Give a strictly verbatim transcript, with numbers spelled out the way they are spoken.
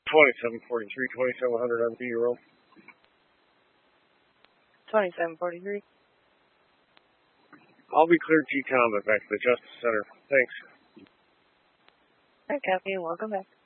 twenty-seven forty-three, twenty-seven hundred on B roll. twenty-seven forty-three. I'll be cleared T-Combat back to the Justice Center. Thanks. All right, copy. Welcome back.